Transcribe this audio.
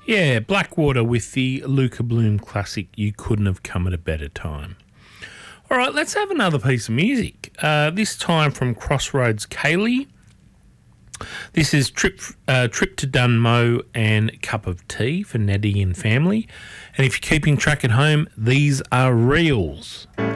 Yeah, Blackwater with the Luca Bloom classic, You Couldn't Have Come at a Better Time. All right, let's have another piece of music, this time from Crossroads Kaylee. This is Trip to Dunmo and Cup of Tea for Nettie and family. And if you're keeping track at home, these are reels.